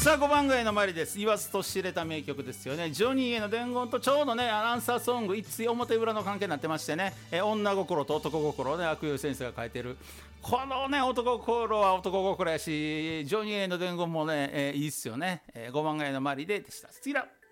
さあ5番街のマリです。言わずと知れた名曲ですよね。ジョニーへの伝言とちょうどねアンサーソング一対表裏の関係になってましてね、女心と男心をね悪友先生が書いてるこのね男心は男心やし、ジョニーへの伝言もね、いいっすよね。5番街のマリでした。次だ。